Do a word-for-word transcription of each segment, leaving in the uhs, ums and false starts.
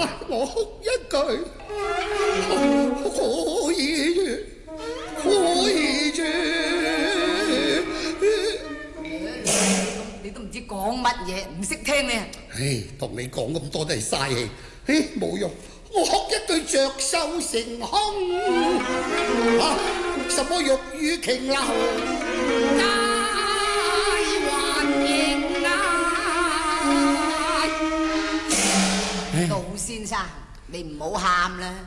我哭一句，可以住，可以住。 你都唔知講乜嘢，唔識聽咩？ 唉，同你講咁多都係嘥氣，唉，冇用。我哭一句着秀成空，啊，什麼玉宇瓊樓佳還迎啊！ 杜先生，你唔好喊啦。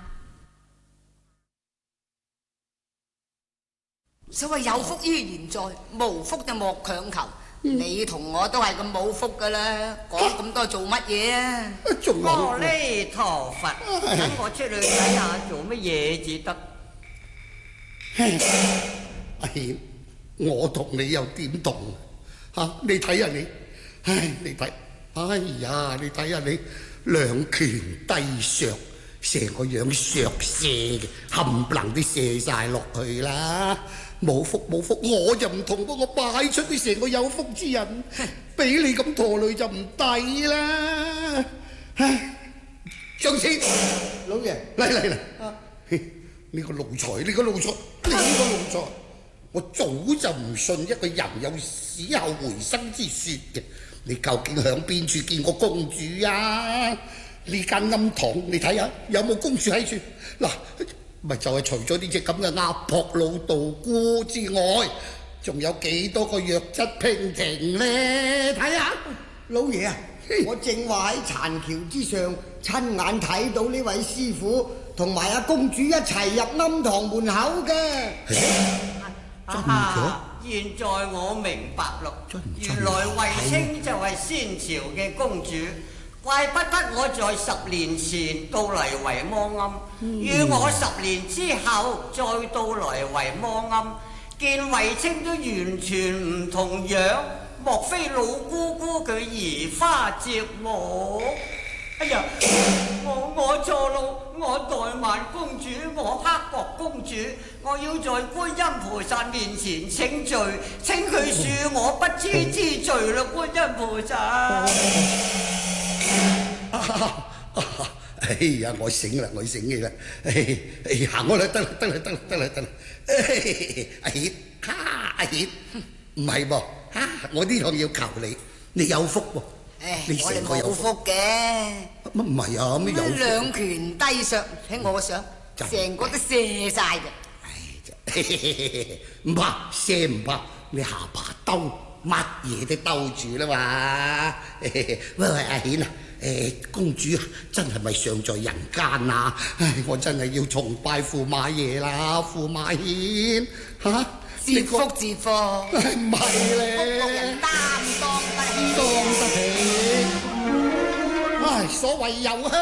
所謂有福於現在，無福就莫強求。你同我都係咁冇福噶啦，講咁多做乜嘢啊？ 阿彌陀佛，等我出去睇下做乜嘢至得。 阿顯，我同你又點同啊？你睇下你，唉，你睇，哎呀，你睇下你兩拳低削，成個樣削射嘅，冚唪唥都射晒落去啦！冇福冇福，我就唔同，不過我擺出啲成個有福之人，俾你咁拖累就唔抵啦！唉，張先老爺， 嚟嚟嚟，呢個奴才，呢個奴才，呢個奴才，我早就唔信一個人有死後回生之説嘅。你究竟響邊處見過公主啊？呢間庵堂你睇下有冇公主喺處？嗱，咪就係除咗呢隻咁嘅壓迫老道姑之外，仲有幾多個弱質娉婷咧？睇下， 老爺啊，我正話喺殘橋之上親眼睇到呢位師傅同埋阿公主一齊入庵堂門口嘅。 真嘅？ 現在我明白咯，原來衛青就係先朝嘅公主。怪不得我在十年前到嚟維摩庵，與我十年之後再到嚟維摩庵，見衛青都完全唔同樣，莫非老姑姑佢移花接木？哎呀，我我錯路，我怠慢公主，我刻薄公主，我要在觀音菩薩面前請罪，請佢恕我不知之罪啦，觀音菩薩。 啊啊、哎呀，我醒啦，我醒嘅啦，行開啦，得啦，得啦，得啦，得啦，得啦，阿顯，哈，阿顯，唔係噃，哈，我呢趟要求你，你有福喎， 唉， 你成個有福嘅， 乜唔係啊？咩有福？ 兩拳低削，睇我想，成個都射晒嘅， 唔怕射唔怕，你下巴兜乜嘢都兜住啦嘛，喂喂，阿顯啊！誒，公主啊，真係咪尚在人間啊？唉，我真係要崇拜駙馬爺啦，駙馬顯嚇， 折福折福， 唔係咧， 福人擔當得起， 當得起。唉，所謂有香。